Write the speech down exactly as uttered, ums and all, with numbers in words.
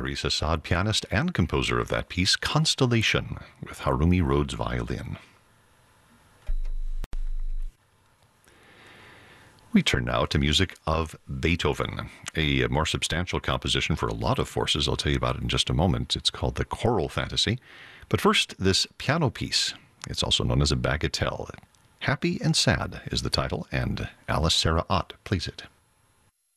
Maurice Assad, pianist and composer of that piece, Constellation, with Harumi Rhodes violin. We turn now to music of Beethoven, a more substantial composition for a lot of forces. I'll tell you about it in just a moment. It's called the Choral Fantasy. But first, this piano piece. It's also known as a bagatelle. Happy and Sad is the title, and Alice Sarah Ott plays it.